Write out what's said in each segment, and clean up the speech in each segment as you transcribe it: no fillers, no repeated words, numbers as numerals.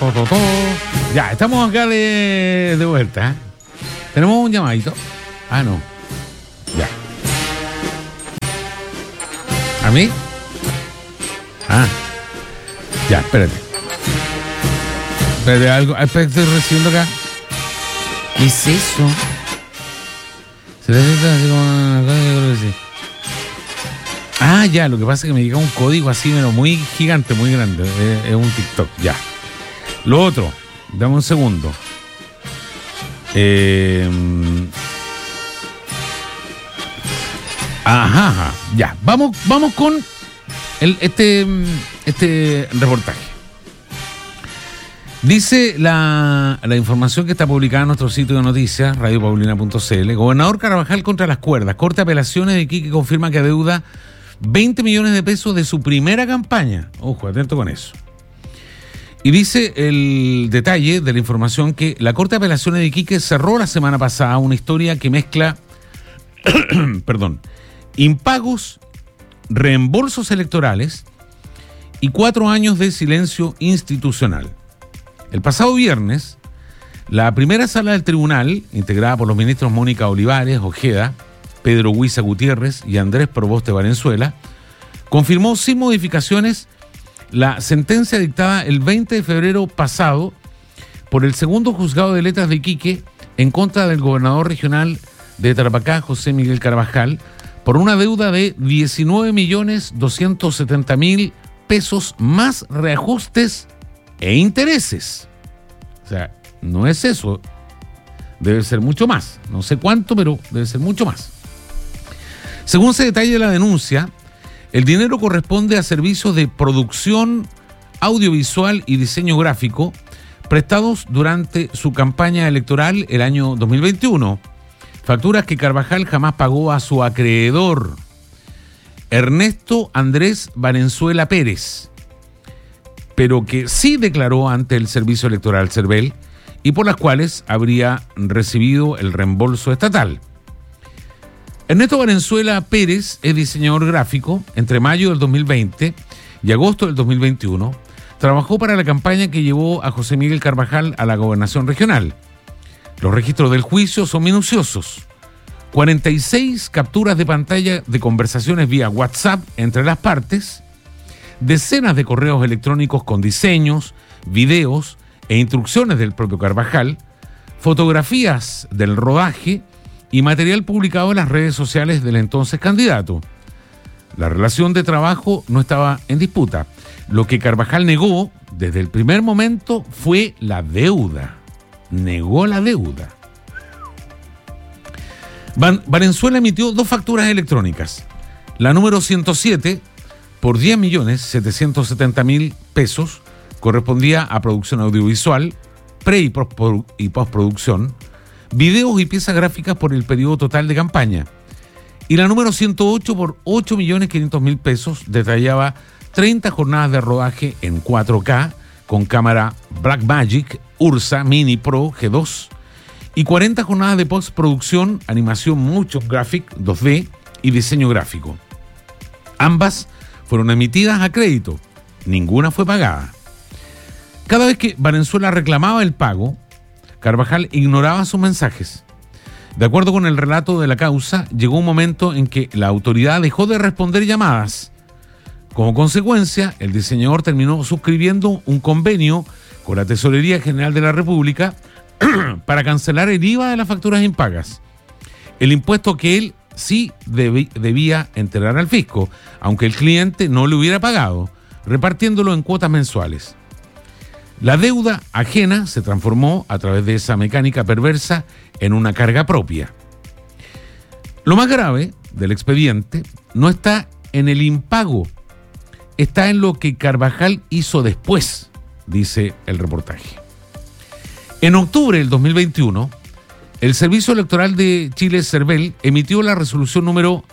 Ya, estamos acá de vuelta. ¿Eh? Tenemos un llamadito. Ah, no. Ya. ¿A mí? Ah. Ya, espérate. Espérate, algo. Espérate, estoy recibiendo acá. ¿Qué es eso? ¿Se le hace así como una cosa? Yo creo que sí. Ah, ya, lo que pasa es que me llega un código así, pero muy gigante, muy grande. Es un TikTok, ya. Lo otro, dame un segundo. Ajá, ya. Vamos con este reportaje. Dice la información que está publicada en nuestro sitio de noticias, radiopaulina.cl. Gobernador Carvajal contra las cuerdas. Corte Apelaciones de Iquique confirma que adeuda 20 millones de pesos de su primera campaña. Ojo, atento con eso. Y dice el detalle de la información que la Corte de Apelaciones de Iquique cerró la semana pasada una historia que mezcla impagos, reembolsos electorales y 4 años de silencio institucional. El pasado viernes, la primera sala del tribunal, integrada por los ministros Mónica Olivares, Ojeda, Pedro Huiza Gutiérrez y Andrés Proboste Valenzuela, confirmó sin modificaciones la sentencia dictada el 20 de febrero pasado por el segundo juzgado de letras de Iquique en contra del gobernador regional de Tarapacá, José Miguel Carvajal, por una deuda de 19.270.000 pesos más reajustes e intereses. O sea, no es eso, debe ser mucho más. No sé cuánto, pero debe ser mucho más. Según se detalla la denuncia, el dinero corresponde a servicios de producción audiovisual y diseño gráfico prestados durante su campaña electoral el año 2021. Facturas que Carvajal jamás pagó a su acreedor, Ernesto Andrés Valenzuela Pérez, pero que sí declaró ante el Servicio Electoral CERVEL y por las cuales habría recibido el reembolso estatal. Ernesto Valenzuela Pérez es diseñador gráfico. Entre mayo del 2020 y agosto del 2021 trabajó para la campaña que llevó a José Miguel Carvajal a la gobernación regional. Los registros del juicio son minuciosos. 46 capturas de pantalla de conversaciones vía WhatsApp entre las partes, decenas de correos electrónicos con diseños, videos e instrucciones del propio Carvajal, fotografías del rodaje y material publicado en las redes sociales del entonces candidato. La relación de trabajo no estaba en disputa. Lo que Carvajal negó desde el primer momento fue la deuda. Negó la deuda. Valenzuela emitió 2 facturas electrónicas. La número 107 por 10.770.000 pesos correspondía a producción audiovisual, pre y postproducción, videos y piezas gráficas por el periodo total de campaña. Y la número 108 por 8.500.000 pesos detallaba 30 jornadas de rodaje en 4K con cámara Blackmagic Ursa Mini Pro G2 y 40 jornadas de postproducción, animación motion graphic 2D y diseño gráfico. Ambas fueron emitidas a crédito, ninguna fue pagada. Cada vez que Valenzuela reclamaba el pago, Carvajal ignoraba sus mensajes. De acuerdo con el relato de la causa, llegó un momento en que la autoridad dejó de responder llamadas. Como consecuencia, el diseñador terminó suscribiendo un convenio con la Tesorería General de la República para cancelar el IVA de las facturas impagas, el impuesto que él sí debía entregar al fisco, aunque el cliente no le hubiera pagado, repartiéndolo en cuotas mensuales. La deuda ajena se transformó, a través de esa mecánica perversa, en una carga propia. Lo más grave del expediente no está en el impago, está en lo que Carvajal hizo después, dice el reportaje. En octubre del 2021, el Servicio Electoral de Chile, CERVEL, emitió la resolución número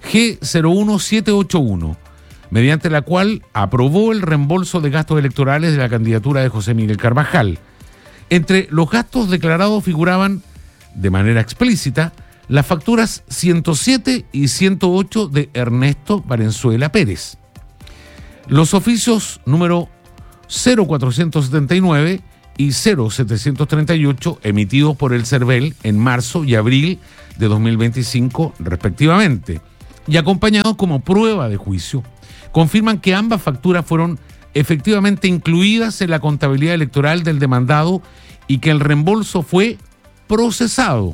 G01781, mediante la cual aprobó el reembolso de gastos electorales de la candidatura de José Miguel Carvajal. Entre los gastos declarados figuraban, de manera explícita, las facturas 107 y 108 de Ernesto Valenzuela Pérez, los oficios número 0479 y 0738 emitidos por el CERVEL en marzo y abril de 2025 respectivamente, y acompañados como prueba de juicio, confirman que ambas facturas fueron efectivamente incluidas en la contabilidad electoral del demandado y que el reembolso fue procesado.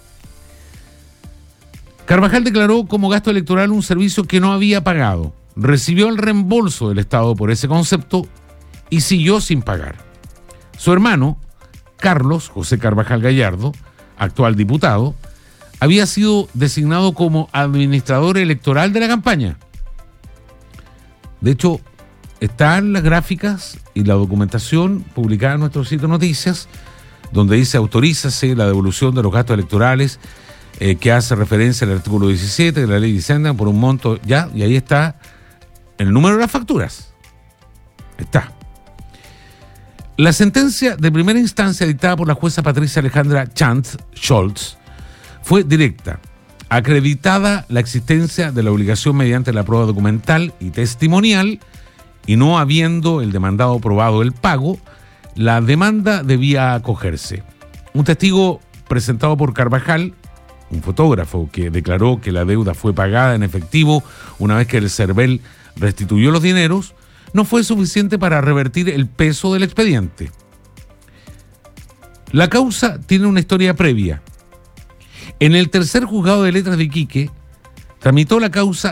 Carvajal declaró como gasto electoral un servicio que no había pagado, recibió el reembolso del Estado por ese concepto y siguió sin pagar. Su hermano, Carlos José Carvajal Gallardo, actual diputado, había sido designado como administrador electoral de la campaña. De hecho, están las gráficas y la documentación publicada en nuestro sitio de noticias, donde dice autorízase la devolución de los gastos electorales que hace referencia al artículo 17 de la ley de Hacienda por un monto, ya, y ahí está el número de las facturas. Está. La sentencia de primera instancia dictada por la jueza Patricia Alejandra Scholz fue directa, acreditada la existencia de la obligación mediante la prueba documental y testimonial, y no habiendo el demandado probado el pago, la demanda debía acogerse. Un testigo presentado por Carvajal, un fotógrafo que declaró que la deuda fue pagada en efectivo una vez que el CERVEL restituyó los dineros, no fue suficiente para revertir el peso del expediente. La causa tiene una historia previa. En el tercer juzgado de letras de Iquique, tramitó la causa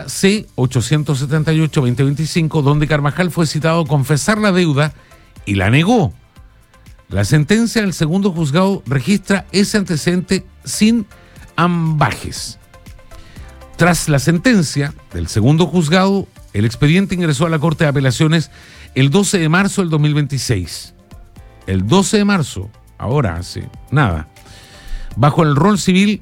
C-878-2025, donde Carvajal fue citado a confesar la deuda y la negó. La sentencia del segundo juzgado registra ese antecedente sin ambajes. Tras la sentencia del segundo juzgado, el expediente ingresó a la Corte de Apelaciones el 12 de marzo del 2026. El 12 de marzo, ahora hace nada, bajo el rol civil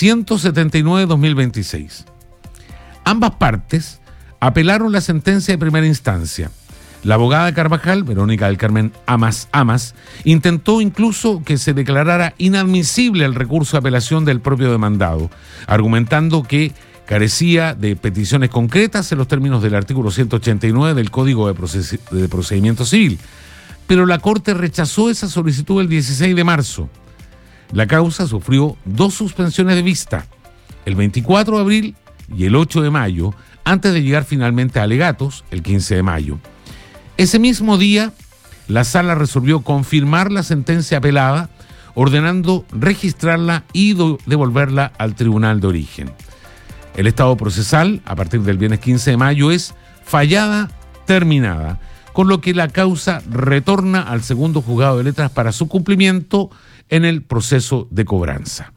179-2026. Ambas partes apelaron la sentencia de primera instancia. La abogada de Carvajal, Verónica del Carmen Amas, intentó incluso que se declarara inadmisible el recurso de apelación del propio demandado, argumentando que carecía de peticiones concretas en los términos del artículo 189 del Código de Procedimiento Civil. Pero la Corte rechazó esa solicitud el 16 de marzo. La causa sufrió 2 suspensiones de vista, el 24 de abril y el 8 de mayo, antes de llegar finalmente a alegatos el 15 de mayo. Ese mismo día, la sala resolvió confirmar la sentencia apelada, ordenando registrarla y devolverla al tribunal de origen. El estado procesal, a partir del viernes 15 de mayo, es fallada terminada, con lo que la causa retorna al segundo juzgado de letras para su cumplimiento en el proceso de cobranza.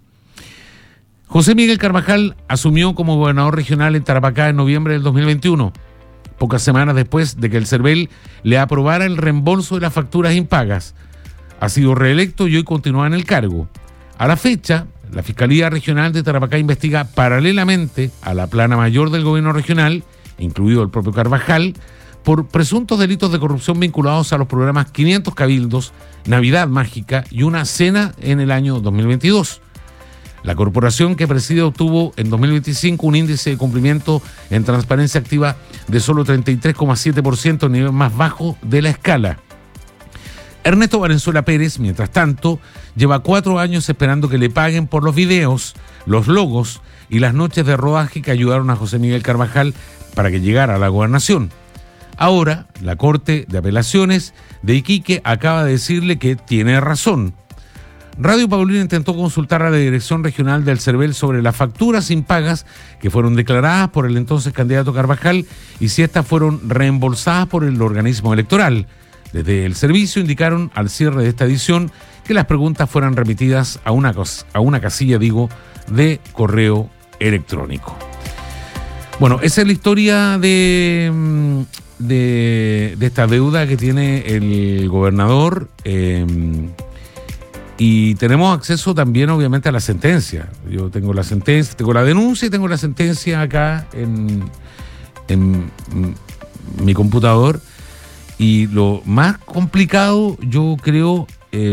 José Miguel Carvajal asumió como gobernador regional en Tarapacá en noviembre del 2021, pocas semanas después de que el CERVEL le aprobara el reembolso de las facturas impagas. Ha sido reelecto y hoy continúa en el cargo. A la fecha, la Fiscalía Regional de Tarapacá investiga paralelamente a la plana mayor del gobierno regional, incluido el propio Carvajal, por presuntos delitos de corrupción vinculados a los programas 500 Cabildos, Navidad Mágica y una cena en el año 2022. La corporación que preside obtuvo en 2025 un índice de cumplimiento en transparencia activa de solo 33,7%, el nivel más bajo de la escala. Ernesto Valenzuela Pérez, mientras tanto, lleva 4 años esperando que le paguen por los videos, los logos y las noches de rodaje que ayudaron a José Miguel Carvajal para que llegara a la gobernación. Ahora, la Corte de Apelaciones de Iquique acaba de decirle que tiene razón. Radio Paulina intentó consultar a la Dirección Regional del CERVEL sobre las facturas impagas que fueron declaradas por el entonces candidato Carvajal y si estas fueron reembolsadas por el organismo electoral. Desde el servicio indicaron al cierre de esta edición que las preguntas fueran remitidas a una casilla, de correo electrónico. Bueno, esa es la historia de esta deuda que tiene el gobernador. Y tenemos acceso también, obviamente, a la sentencia. Yo tengo la sentencia, tengo la denuncia y tengo la sentencia acá en mi computador. Y lo más complicado, yo creo,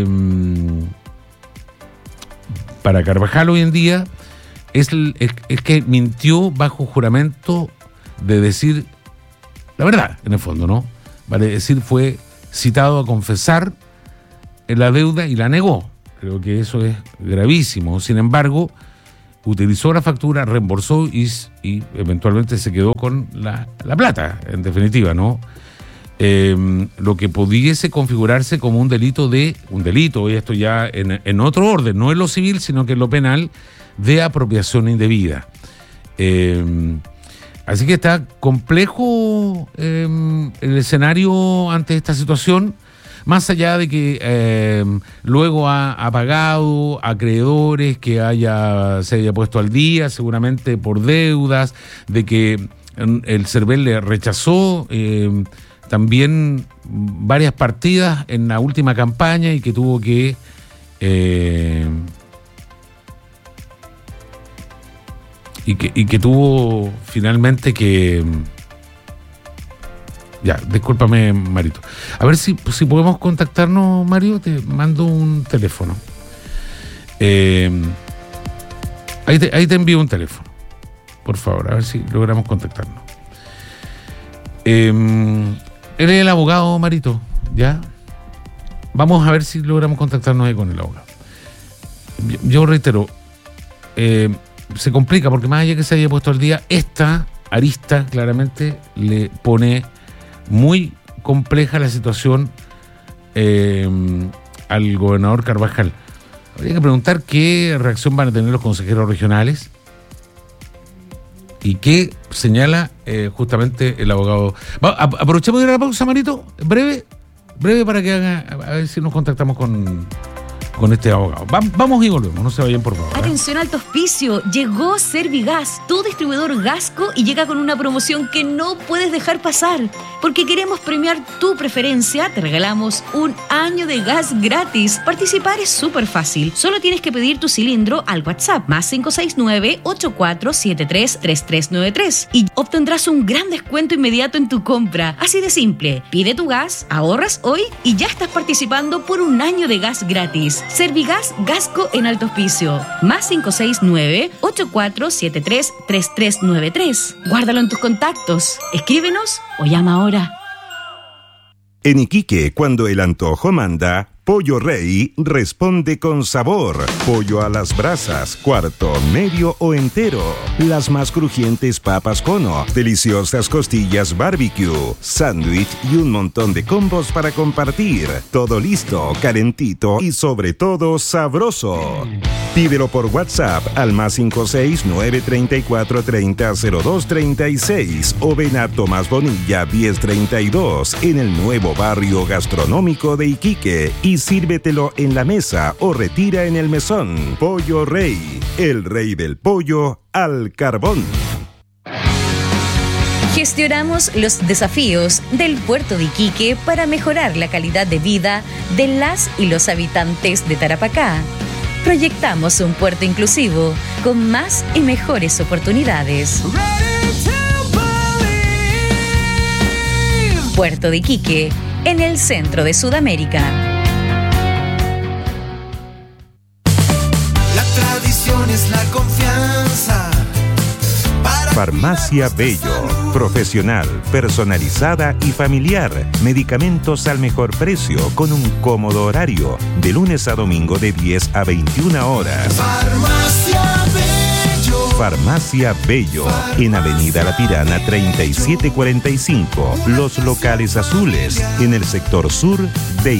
para Carvajal hoy en día, es que mintió bajo juramento de decir la verdad, en el fondo, ¿no? Vale decir, fue citado a confesar la deuda y la negó. Creo que eso es gravísimo. Sin embargo, utilizó la factura, reembolsó y eventualmente se quedó con la plata, en definitiva, ¿no? Lo que pudiese configurarse como un delito, y esto ya en otro orden, no en lo civil, sino que en lo penal, de apropiación indebida. Así que está complejo el escenario ante esta situación, más allá de que luego ha pagado a acreedores que se haya puesto al día, seguramente por deudas, de que el CERVEL le rechazó también varias partidas en la última campaña y que tuvo que tuvo finalmente que... Ya, discúlpame, Marito. A ver si podemos contactarnos, Mario, te mando un teléfono. Ahí te envío un teléfono, por favor, a ver si logramos contactarnos. Él es el abogado, Marito, ¿ya? Vamos a ver si logramos contactarnos ahí con el abogado. Yo reitero, se complica porque más allá que se haya puesto al día, esta arista claramente le pone muy compleja la situación al gobernador Carvajal. Habría que preguntar qué reacción van a tener los consejeros regionales y qué señala justamente el abogado. Aprovechemos de ir a la pausa, Marito, breve para que haga, a ver si nos contactamos con este abogado. Vamos y volvemos, no se vayan por favor. Atención, Alto Hospicio, llegó Servigas, tu distribuidor Gasco, y llega con una promoción que no puedes dejar pasar. Porque queremos premiar tu preferencia, te regalamos un año de gas gratis. Participar es súper fácil, solo tienes que pedir tu cilindro al WhatsApp más 569-8473-3393 y obtendrás un gran descuento inmediato en tu compra. Así de simple, pide tu gas, ahorras hoy y ya estás participando por un año de gas gratis. Servigas Gasco en Alto Hospicio. Más 569-8473-3393. Guárdalo en tus contactos. Escríbenos o llama ahora. En Iquique, cuando el antojo manda, Pollo Rey responde con sabor. Pollo a las brasas, cuarto, medio o entero. Las más crujientes papas cono, deliciosas costillas barbecue, sándwich y un montón de combos para compartir. Todo listo, calentito y sobre todo sabroso. Pídelo por WhatsApp al más 569-3430-0236 o ven a Tomás Bonilla 1032 en el nuevo barrio gastronómico de Iquique y sírvetelo en la mesa o retira en el mesón. Pollo Rey, el rey del pollo al carbón. Gestionamos los desafíos del puerto de Iquique para mejorar la calidad de vida de las y los habitantes de Tarapacá. Proyectamos un puerto inclusivo con más y mejores oportunidades. Puerto de Iquique, en el centro de Sudamérica. La tradición es la confianza. Farmacia Bello, profesional, personalizada y familiar. Medicamentos al mejor precio con un cómodo horario, de lunes a domingo de 10 a 21 horas. Farmacia Bello. Farmacia Bello, en Avenida La Pirana 3745, Los Locales Azules, en el sector sur de